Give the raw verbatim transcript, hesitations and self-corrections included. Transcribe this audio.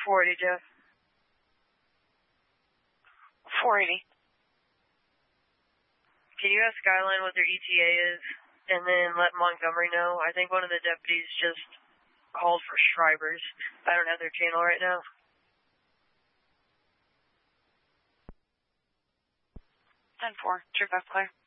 four eighty, Jeff. four eighty. Can you ask Skyline what their E T A is, and then let Montgomery know? I think one of the deputies just called for Schreibers. I don't have their channel right now. ten four, true back clear.